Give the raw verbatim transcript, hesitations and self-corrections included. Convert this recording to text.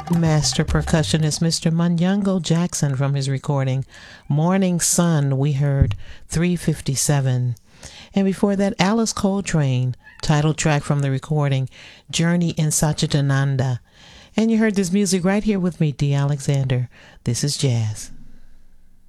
Master percussionist Mister Munyango Jackson from his recording Morning Sun, we heard three fifty-seven. And before that, Alice Coltrane, title track from the recording Journey in Satchidananda. And you heard this music right here with me, Dee Alexander. This is Jazz.